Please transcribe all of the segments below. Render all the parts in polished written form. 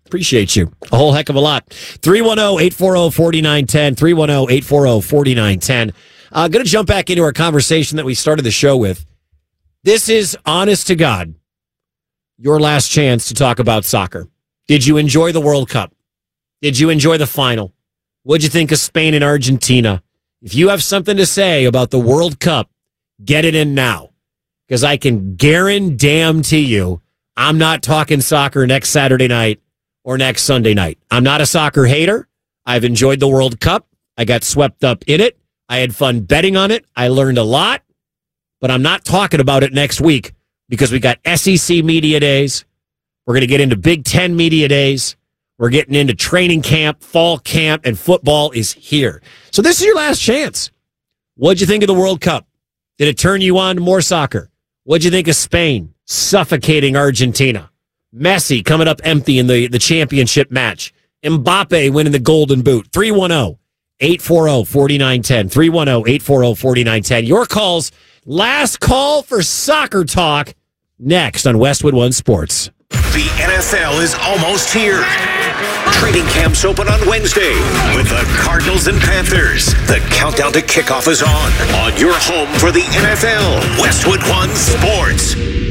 Appreciate you a whole heck of a lot. 310-840-4910, 310-840-4910. Going to jump back into our conversation that we started the show with. This is, honest to God, your last chance to talk about soccer. Did you enjoy the World Cup? Did you enjoy the final? What'd you think of Spain and Argentina? If you have something to say about the World Cup, get it in now. Because I can guarantee you, I'm not talking soccer next Saturday night or next Sunday night. I'm not a soccer hater. I've enjoyed the World Cup. I got swept up in it. I had fun betting on it. I learned a lot. But I'm not talking about it next week because we got SEC media days. We're going to get into Big Ten media days. We're getting into training camp, fall camp, and football is here. So this is your last chance. What'd you think of the World Cup? Did it turn you on to more soccer? What'd you think of Spain suffocating Argentina? Messi coming up empty in the championship match. Mbappe winning the Golden Boot. 310-840-4910. 310-840-4910. Your calls. Last call for soccer talk. Next on Westwood One Sports. The NFL is almost here. Training camps open on Wednesday with the Cardinals and Panthers. The countdown to kickoff is on your home for the NFL, Westwood One Sports.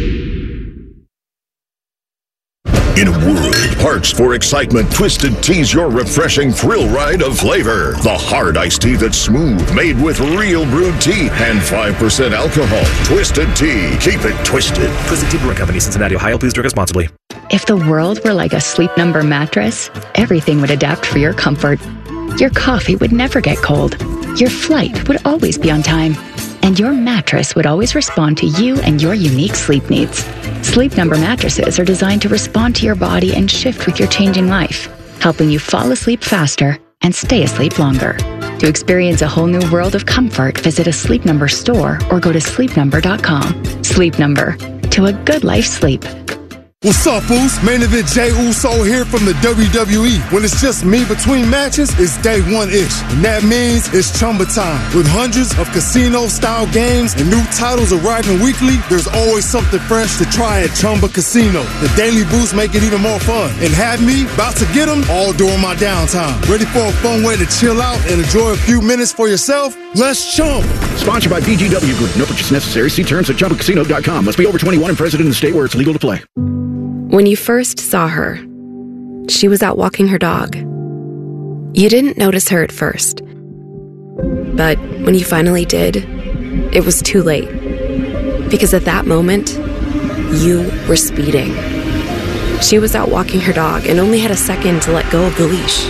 In a world parched for excitement, Twisted Tea's your refreshing thrill ride of flavor. The hard iced tea that's smooth, made with real brewed tea and 5% alcohol. Twisted Tea. Keep it twisted. Twisted Tea Brewing Company, Cincinnati, Ohio. Please drink responsibly. If the world were like a Sleep Number mattress, everything would adapt for your comfort. Your coffee would never get cold. Your flight would always be on time. And your mattress would always respond to you and your unique sleep needs. Sleep Number mattresses are designed to respond to your body and shift with your changing life, helping you fall asleep faster and stay asleep longer. To experience a whole new world of comfort, visit a Sleep Number store or go to sleepnumber.com. Sleep Number. To a good life sleep. What's up, Uso? Main event Jey Uso here from the WWE. When it's just me between matches, it's day one-ish. And that means it's Chumba time. With hundreds of casino-style games and new titles arriving weekly, there's always something fresh to try at Chumba Casino. The daily boosts make it even more fun. And have me about to get them all during my downtime. Ready for a fun way to chill out and enjoy a few minutes for yourself? Let's Chumba. Sponsored by BGW Group. No purchase necessary. See terms at ChumbaCasino.com. Must be over 21 and present in the state where it's legal to play. When you first saw her, she was out walking her dog. You didn't notice her at first. But when you finally did, it was too late. Because at that moment, you were speeding. She was out walking her dog and only had a second to let go of the leash.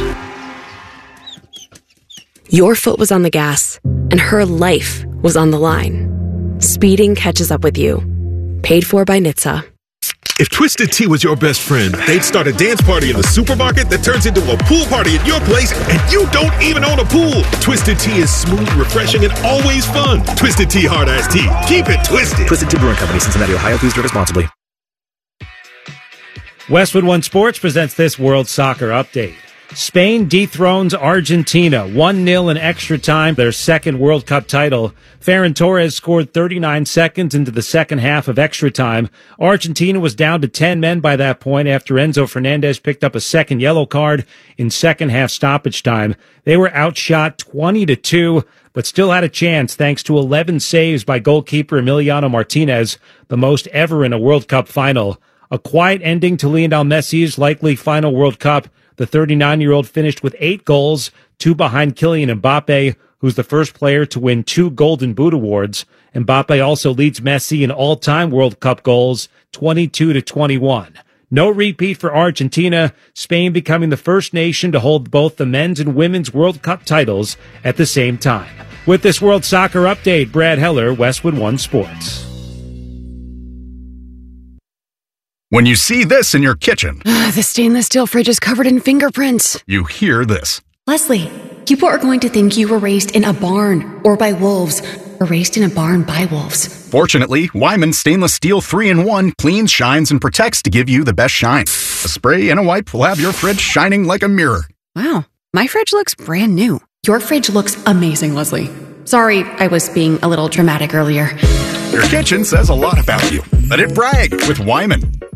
Your foot was on the gas, and her life was on the line. Speeding catches up with you. Paid for by NHTSA. If Twisted Tea was your best friend, they'd start a dance party in the supermarket that turns into a pool party at your place, and you don't even own a pool. Twisted Tea is smooth, refreshing, and always fun. Twisted Tea Hard Iced Tea. Keep it twisted. Twisted Tea Brewing Company, Cincinnati, Ohio. Please drink responsibly. Westwood One Sports presents this World Soccer Update. Spain dethrones Argentina 1-0 in extra time, their second World Cup title. Ferran Torres scored 39 seconds into the second half of extra time. Argentina was down to 10 men by that point after Enzo Fernandez picked up a second yellow card in second half stoppage time. They were outshot 20-2, but still had a chance thanks to 11 saves by goalkeeper Emiliano Martinez, the most ever in a World Cup final. A quiet ending to Lionel Messi's likely final World Cup. The 39-year-old finished with 8 goals, 2 behind Kylian Mbappe, who's the first player to win 2 Golden Boot awards. Mbappe also leads Messi in all-time World Cup goals, 22-21. No repeat for Argentina, Spain becoming the first nation to hold both the men's and women's World Cup titles at the same time. With this World Soccer Update, Brad Heller, Westwood One Sports. When you see this in your kitchen, the stainless steel fridge is covered in fingerprints. You hear this. Leslie, people are going to think you were raised in a barn or by wolves, or raised in a barn by wolves. Fortunately, Wyman Stainless Steel 3-in-1 cleans, shines, and protects to give you the best shine. A spray and a wipe will have your fridge shining like a mirror. Wow, my fridge looks brand new. Your fridge looks amazing, Leslie. Sorry, I was being a little dramatic earlier. Your kitchen says a lot about you. Let it brag with Wyman.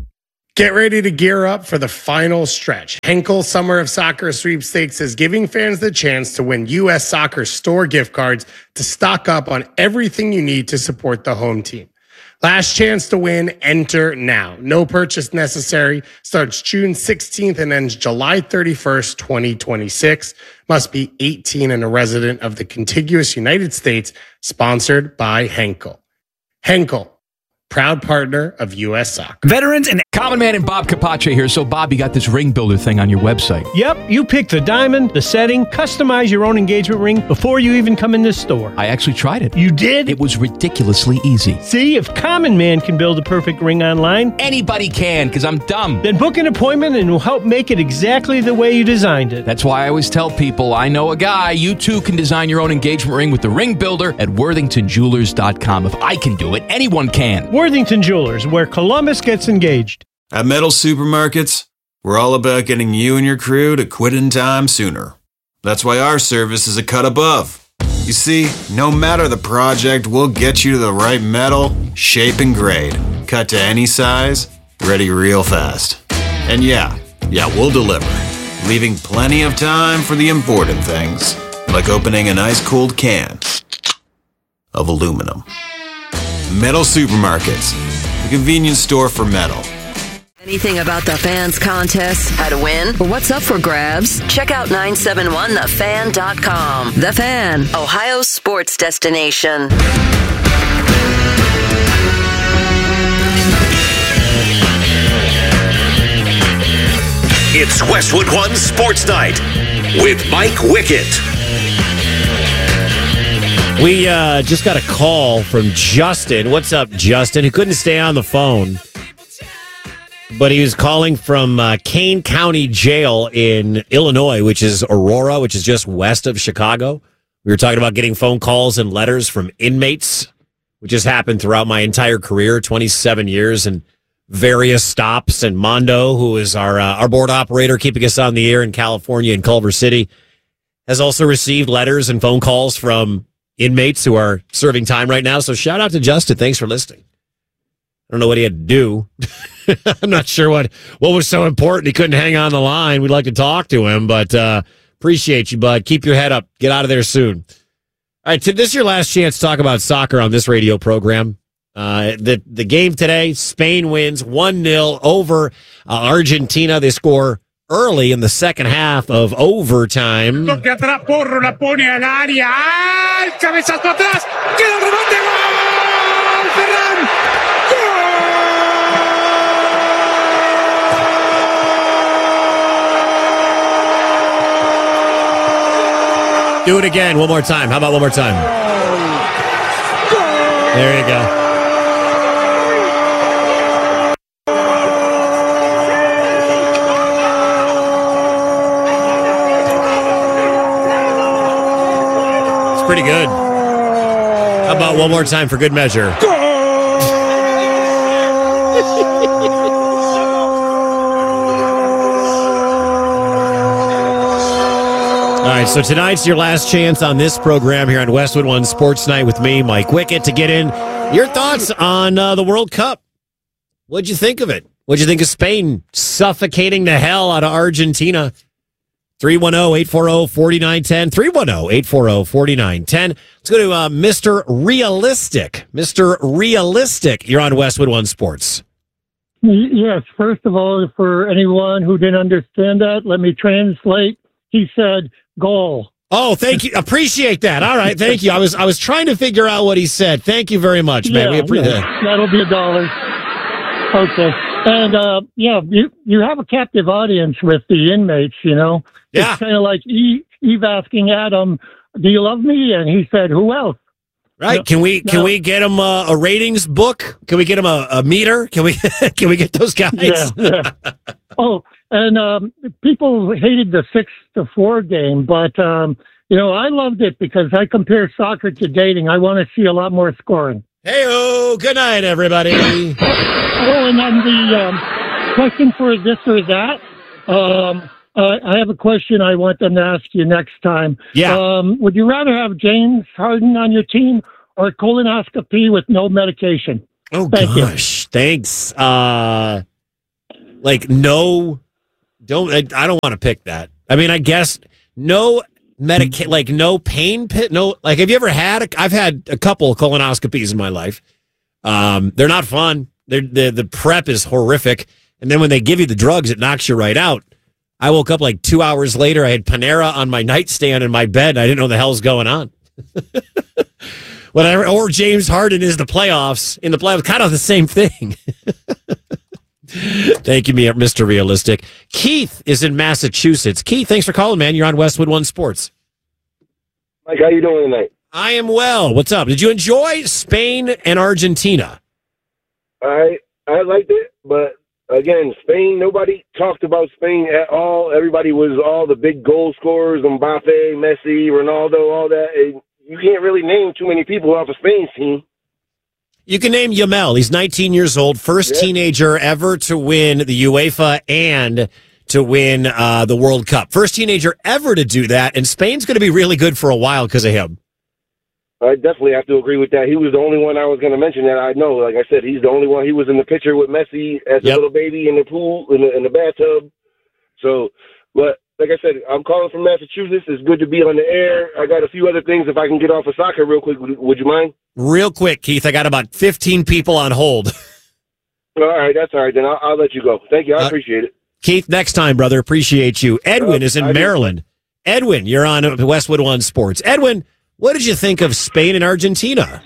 Get ready to gear up for the final stretch. Henkel Summer of Soccer Sweepstakes is giving fans the chance to win U.S. Soccer store gift cards to stock up on everything you need to support the home team. Last chance to win, enter now. No purchase necessary. Starts June 16th and ends July 31st, 2026. Must be 18 and a resident of the contiguous United States. Sponsored by Henkel. Henkel, proud partner of U.S. Soccer. Veterans and Common Man and Bob Capace here. So, Bob, you got this ring builder thing on your website. Yep, you pick the diamond, the setting, customize your own engagement ring before you even come in the store. I actually tried it. You did? It was ridiculously easy. See, if Common Man can build a perfect ring online, anybody can, because I'm dumb. Then book an appointment and we'll help make it exactly the way you designed it. That's why I always tell people, I know a guy. You too can design your own engagement ring with the ring builder at worthingtonjewelers.com. If I can do it, anyone can. Worthington Jewelers, where Columbus gets engaged. At Metal Supermarkets, we're all about getting you and your crew to quit in time sooner. That's why our service is a cut above. You see, no matter the project, we'll get you to the right metal, shape, and grade. Cut to any size, ready real fast. And yeah, we'll deliver, leaving plenty of time for the important things, like opening an ice-cold can of aluminum. Metal Supermarkets, the convenience store for metal. Anything about the fans contest, how to win, or what's up for grabs? Check out 971thefan.com. The Fan, Ohio's sports destination. It's Westwood One Sports Night with Mike Wickett. We just got a call from Justin. What's up, Justin? Who couldn't stay on the phone, but he was calling from Kane County Jail in Illinois, which is Aurora, which is just west of Chicago. We were talking about getting phone calls and letters from inmates, which has happened throughout my entire career, 27 years, and various stops. And Mondo, who is our board operator, keeping us on the air in California in Culver City, has also received letters and phone calls from inmates who are serving time right now. So shout out to Justin. Thanks for listening. I don't know what he had to do. I'm not sure what was so important. He couldn't hang on the line. We'd like to talk to him, but appreciate you, bud. Keep your head up. Get out of there soon. All right, this is your last chance to talk about soccer on this radio program. The game today, Spain wins 1-0 over Argentina. They score early in the second half of overtime. Toque atrás, Porro la pone al área. ¡Ay! Cabezazo atrás. Queda el rebote. ¡Gol! Ferran. ¡Gol! Do it again. One more time. How about one more time? There you go. Pretty good. How about one more time for good measure? All right, so tonight's your last chance on this program here on Westwood One Sports Night with me, Mike Wickett, to get in your thoughts on the World Cup. What'd you think of it? What'd you think of Spain suffocating the hell out of Argentina? 310-840-4910. 310-840-4910. Let's go to Mr. Realistic. Mr. Realistic, you're on Westwood One Sports. Yes, first of all, for anyone who didn't understand that, let me translate. He said, goal. Oh, thank you. Appreciate that. All right, thank you. I was trying to figure out what he said. Thank you very much, man. We appreciate that. That'll be $1. Okay. And, you have a captive audience with the inmates, you know. Yeah. It's kind of like Eve asking Adam, do you love me? And he said, who else? Right. Can we get him a ratings book? Can we get him a meter? Can we get those guys? Yeah. Oh, and people hated the 6-4 game, but I loved it because I compare soccer to dating. I want to see a lot more scoring. Hey-oh, good night, everybody. Oh, and then the question for this or that. I have a question I want them to ask you next time. Yeah. Would you rather have James Harden on your team or colonoscopy with no medication? Oh, Thank gosh. You. Thanks. Like, no, I don't want to pick that. I mean, I guess no like no pain pit, no, like, have you ever had, I've had a couple of colonoscopies in my life. They're not fun. The prep is horrific. And then when they give you the drugs, it knocks you right out. I woke up like 2 hours later. I had Panera on my nightstand in my bed. I didn't know the hell's going on. Or James Harden is in the playoffs, kind of the same thing. Thank you, Mr. Realistic. Keith is in Massachusetts. Keith, thanks for calling, man. You're on Westwood One Sports. Mike, how you doing tonight? I am well. What's up? Did you enjoy Spain and Argentina? I liked it, but again, Spain, nobody talked about Spain at all. Everybody was all the big goal scorers, Mbappe, Messi, Ronaldo, all that. And you can't really name too many people off of Spain's team. You can name Yamal. He's 19 years old, first teenager ever to win the UEFA and to win the World Cup. First teenager ever to do that, and Spain's going to be really good for a while because of him. I definitely have to agree with that. He was the only one I was going to mention that I know. Like I said, he's the only one. He was in the picture with Messi as a little baby in the pool, in the bathtub. So, but like I said, I'm calling from Massachusetts. It's good to be on the air. I got a few other things. If I can get off of soccer real quick, would you mind? Real quick, Keith. I got about 15 people on hold. All right, that's all right. Then I'll let you go. Thank you. I appreciate it. Keith, next time, brother. Appreciate you. Edwin is in Maryland. Edwin, you're on Westwood One Sports. Edwin, what did you think of Spain and Argentina?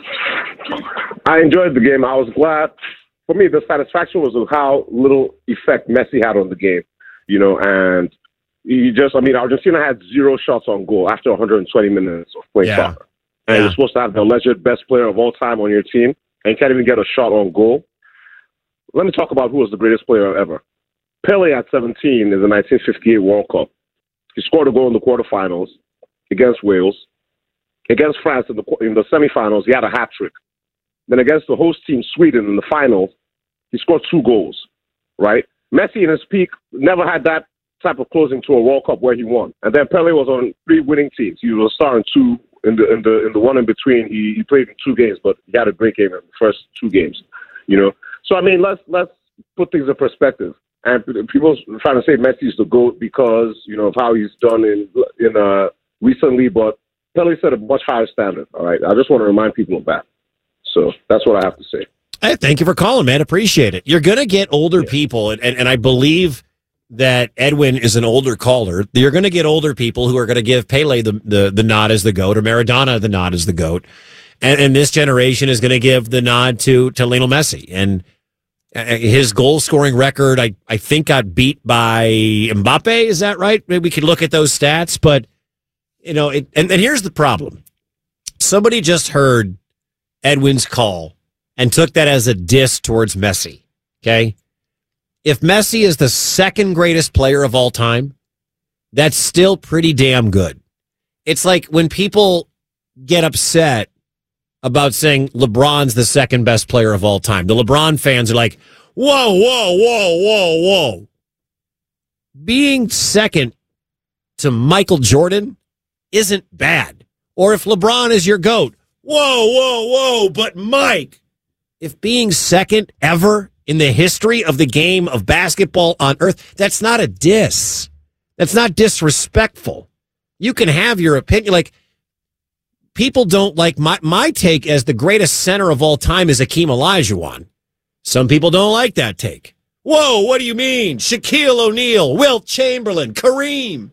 I enjoyed the game. I was glad. For me, the satisfaction was of how little effect Messi had on the game. And Argentina had 0 shots on goal after 120 minutes of playing soccer. And you're supposed to have the alleged best player of all time on your team, and you can't even get a shot on goal. Let me talk about who was the greatest player ever. Pele at 17 in the 1958 World Cup. He scored a goal in the quarterfinals against Wales. Against France in the semifinals, he had a hat trick. Then against the host team, Sweden, in the finals, he scored 2 goals, right? Messi in his peak never had that type of closing to a World Cup where he won. And then Pele was on 3 winning teams. He was a star in 2. In the one in between, he played in 2 games, but he had a great game in the first 2 games. So I mean, let's put things in perspective. And people trying to say Messi's the GOAT because of how he's done in recently, but Pele set a much higher standard. All right, I just want to remind people of that. So that's what I have to say. Hey, thank you for calling, man. Appreciate it. You're gonna get older people, and I believe that Edwin is an older caller. You're going to get older people who are going to give Pele the nod as the GOAT, or Maradona the nod as the GOAT. And this generation is going to give the nod to Lionel Messi. And his goal-scoring record, I think, got beat by Mbappe. Is that right? Maybe we could look at those stats. But, and here's the problem. Somebody just heard Edwin's call and took that as a diss towards Messi. Okay? If Messi is the second greatest player of all time, that's still pretty damn good. It's like when people get upset about saying LeBron's the second best player of all time. The LeBron fans are like, whoa, whoa, whoa, whoa, whoa. Being second to Michael Jordan isn't bad. Or if LeBron is your GOAT, whoa, whoa, whoa, but Mike, if being second ever in the history of the game of basketball on earth, that's not a diss. That's not disrespectful. You can have your opinion. Like, people don't like my take as the greatest center of all time is Hakeem Olajuwon. Some people don't like that take. Whoa, what do you mean? Shaquille O'Neal, Wilt Chamberlain, Kareem.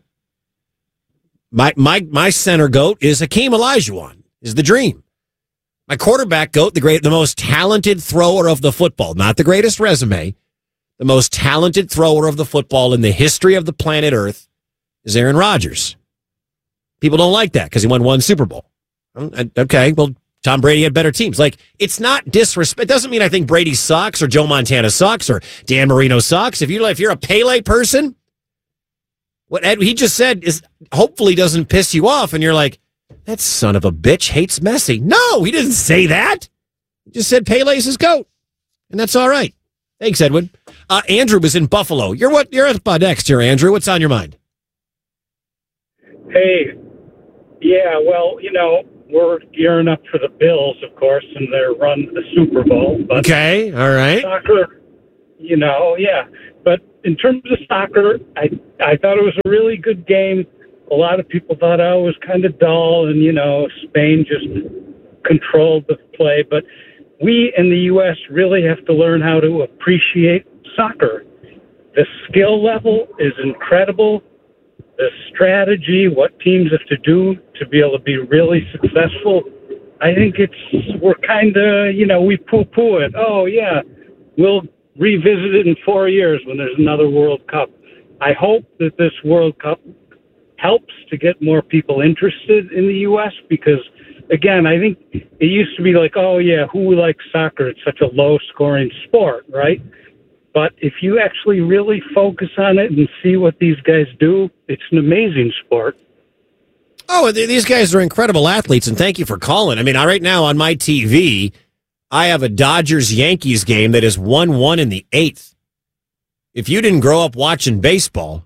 My center GOAT is Hakeem Olajuwon, is the dream. My quarterback GOAT, the most talented thrower of the football, not the greatest resume, the most talented thrower of the football in the history of the planet Earth is Aaron Rodgers. People don't like that because he won 1 Super Bowl. Okay, well, Tom Brady had better teams. Like, it's not disrespect. It doesn't mean I think Brady sucks or Joe Montana sucks or Dan Marino sucks. If you're a Pele person, what he just said is hopefully doesn't piss you off, and you're like, that son of a bitch hates Messi. No, he didn't say that. He just said Pele's his GOAT, and that's all right. Thanks, Edwin. Andrew was in Buffalo. You're up next here, Andrew. What's on your mind? Hey, yeah, well, we're gearing up for the Bills, of course, and their run to the Super Bowl. But okay, all right. Soccer, yeah. But in terms of soccer, I thought it was a really good game. A lot of people thought, it was kind of dull, and, Spain just controlled the play. But we in the U.S. really have to learn how to appreciate soccer. The skill level is incredible. The strategy, what teams have to do to be able to be really successful, I think we're kind of, we poo-poo it. Oh, yeah, we'll revisit it in 4 years when there's another World Cup. I hope that this World Cup helps to get more people interested in the U.S. because, again, I think it used to be like, oh, yeah, who likes soccer? It's such a low-scoring sport, right? But if you actually really focus on it and see what these guys do, it's an amazing sport. Oh, these guys are incredible athletes, and thank you for calling. I mean, right now on my TV, I have a Dodgers-Yankees game that is 1-1 in the 8th. If you didn't grow up watching baseball,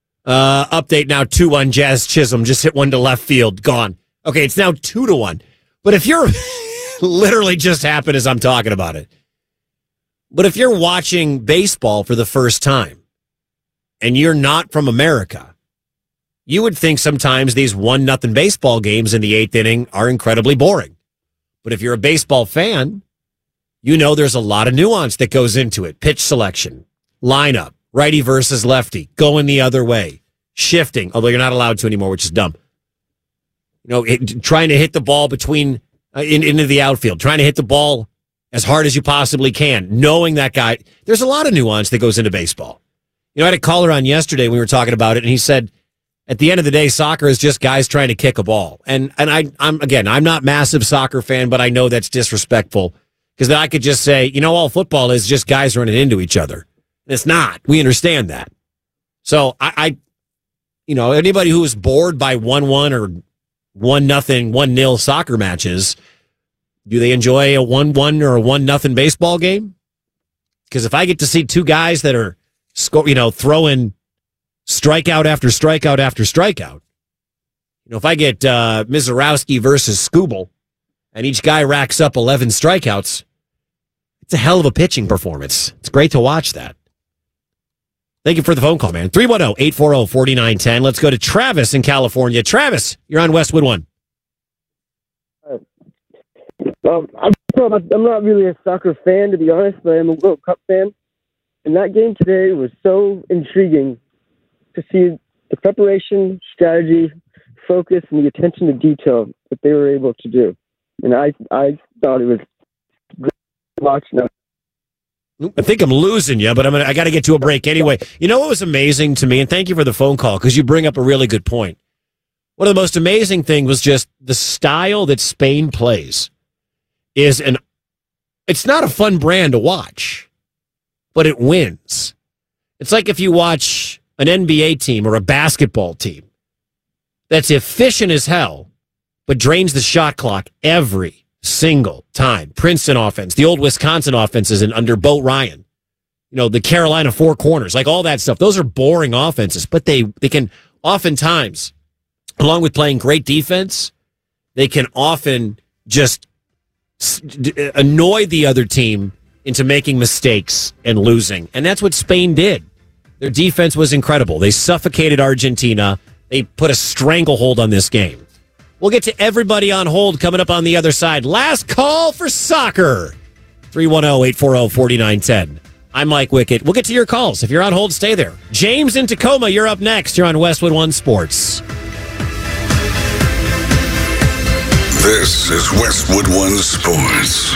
update now 2-1 Jazz Chisholm, just hit one to left field, gone. Okay, it's now 2-1. But if you're literally just happened as I'm talking about it. But if you're watching baseball for the first time and you're not from America, you would think sometimes these 1-0 baseball games in the 8th inning are incredibly boring. But if you're a baseball fan, you know there's a lot of nuance that goes into it. Pitch selection, lineup, righty versus lefty, going the other way, shifting, although you're not allowed to anymore, which is dumb. Trying to hit the ball between into the outfield, trying to hit the ball as hard as you possibly can, knowing that guy. There's a lot of nuance that goes into baseball. I had a caller on yesterday when we were talking about it, and he said, at the end of the day, soccer is just guys trying to kick a ball. And I'm not a massive soccer fan, but I know that's disrespectful because then I could just say, all football is just guys running into each other. It's not. We understand that. So anybody who is bored by 1-1 or 1-0, 1-0 soccer matches, do they enjoy a 1-1 or a 1-0 baseball game? Because if I get to see two guys that are, throwing strikeout after strikeout after strikeout, if I get Mizorowski versus Skubal, and each guy racks up 11 strikeouts, it's a hell of a pitching performance. It's great to watch that. Thank you for the phone call, man. 310-840-4910. Let's go to Travis in California. Travis, you're on Westwood One. I'm not really a soccer fan, to be honest, but I'm a World Cup fan. And that game today was so intriguing to see the preparation, strategy, focus, and the attention to detail that they were able to do. And I thought it was great to watch now. I think I'm losing you, but I got to get to a break anyway. You know what was amazing to me, and thank you for the phone call, because you bring up a really good point. One of the most amazing things was just the style that Spain plays. It's not a fun brand to watch, but it wins. It's like if you watch an NBA team or a basketball team that's efficient as hell, but drains the shot clock every single time. Princeton offense, the old Wisconsin offenses under Bo Ryan, the Carolina Four Corners, like all that stuff. Those are boring offenses, but they can oftentimes, along with playing great defense, they can often just annoy the other team into making mistakes and losing. And that's what Spain did. Their defense was incredible. They suffocated Argentina. They put a stranglehold on this game. We'll get to everybody on hold coming up on the other side. Last call for soccer. 310-840-4910. I'm Mike Wickett. We'll get to your calls. If you're on hold, stay there. James in Tacoma, you're up next. You're on Westwood One Sports. This is Westwood One Sports.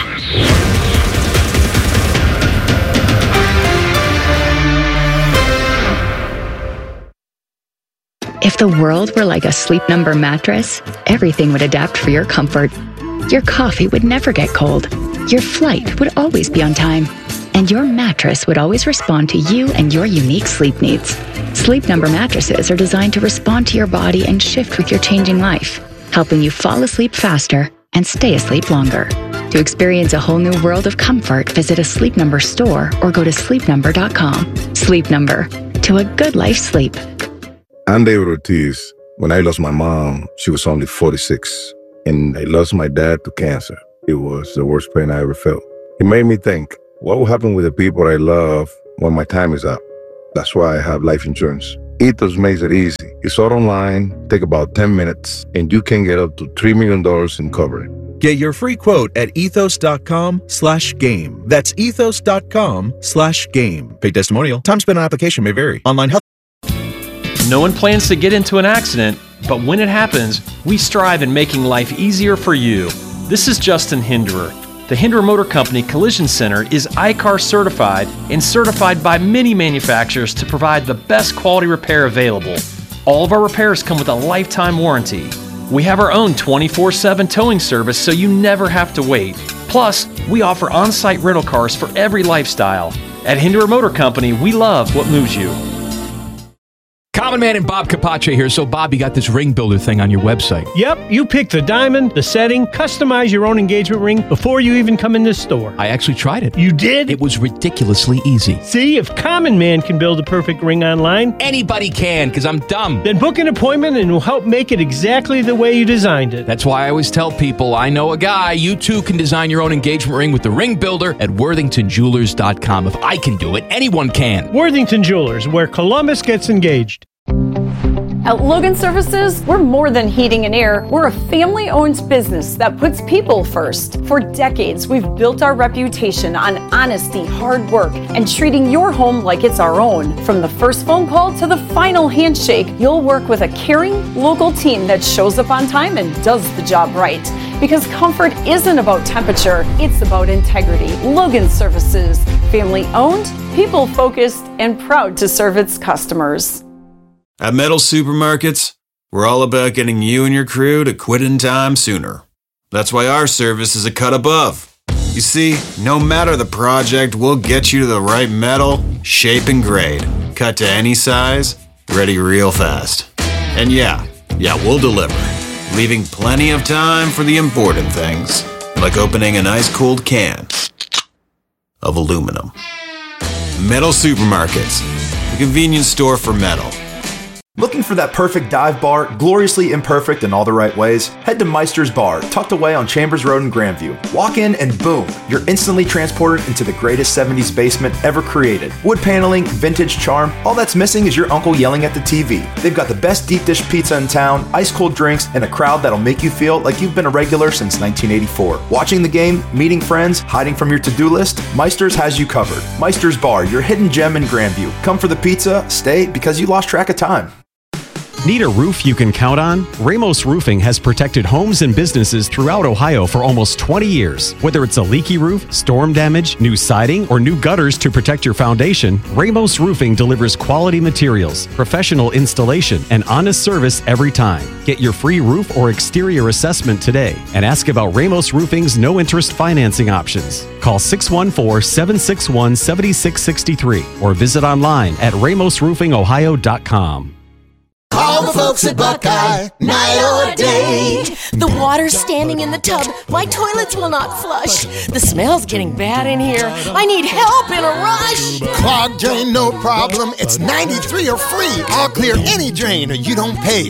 If the world were like a Sleep Number mattress, everything would adapt for your comfort. Your coffee would never get cold. Your flight would always be on time. And your mattress would always respond to you and your unique sleep needs. Sleep Number mattresses are designed to respond to your body and shift with your changing life, helping you fall asleep faster and stay asleep longer. To experience a whole new world of comfort, visit a Sleep Number store or go to sleepnumber.com. Sleep Number. To a good life sleep. I'm David Ortiz. When I lost my mom, she was only 46. And I lost my dad to cancer. It was the worst pain I ever felt. It made me think, what will happen with the people I love when my time is up? That's why I have life insurance. Ethos makes it easy. It's all online, take about 10 minutes, and you can get up to $3 million in coverage. Get your free quote at ethos.com/game. That's ethos.com/game. Paid testimonial. Time spent on application may vary. Online health. No one plans to get into an accident, but when it happens, we strive in making life easier for you. This is Justin Hinderer. The Hinderer Motor Company Collision Center is ICAR certified and certified by many manufacturers to provide the best quality repair available. All of our repairs come with a lifetime warranty. We have our own 24/7 towing service so you never have to wait. Plus, we offer on-site rental cars for every lifestyle. At Hinderer Motor Company, we love what moves you. Common Man and Bob Capace here. So, Bob, you got this ring builder thing on your website. Yep, you pick the diamond, the setting, customize your own engagement ring before you even come in the store. I actually tried it. You did? It was ridiculously easy. See, if Common Man can build a perfect ring online, anybody can, because I'm dumb. Then book an appointment and we'll help make it exactly the way you designed it. That's why I always tell people, I know a guy. You too can design your own engagement ring with the ring builder at WorthingtonJewelers.com. If I can do it, anyone can. Worthington Jewelers, where Columbus gets engaged. At Logan Services, we're more than heating and air. We're a family-owned business that puts people first. For decades, we've built our reputation on honesty, hard work, and treating your home like it's our own. From the first phone call to the final handshake, you'll work with a caring, local team that shows up on time and does the job right. Because comfort isn't about temperature, it's about integrity. Logan Services, family-owned, people-focused, and proud to serve its customers. At Metal Supermarkets, we're all about getting you and your crew to quit in time sooner. That's why our service is a cut above. You see, no matter the project, we'll get you to the right metal, shape, and grade. Cut to any size, ready real fast. And yeah, we'll deliver, leaving plenty of time for the important things, like opening an ice-cold can of aluminum. Metal Supermarkets, the convenience store for metal. Looking for that perfect dive bar, gloriously imperfect in all the right ways? Head to Meister's Bar, tucked away on Chambers Road in Grandview. Walk in and boom, you're instantly transported into the greatest 70s basement ever created. Wood paneling, vintage charm, all that's missing is your uncle yelling at the TV. They've got the best deep dish pizza in town, ice cold drinks, and a crowd that'll make you feel like you've been a regular since 1984. Watching the game, meeting friends, hiding from your to-do list, Meister's has you covered. Meister's Bar, your hidden gem in Grandview. Come for the pizza, stay because you lost track of time. Need a roof you can count on? Ramos Roofing has protected homes and businesses throughout Ohio for almost 20 years. Whether it's a leaky roof, storm damage, new siding, or new gutters to protect your foundation, Ramos Roofing delivers quality materials, professional installation, and honest service every time. Get your free roof or exterior assessment today and ask about Ramos Roofing's no-interest financing options. Call 614-761-7663 or visit online at ramosroofingohio.com. Call the folks at Buckeye, night or day. The water's standing in the tub. My toilets will not flush. The smell's getting bad in here. I need help in a rush. Clogged drain, no problem. It's 93 or free. I'll clear any drain or you don't pay.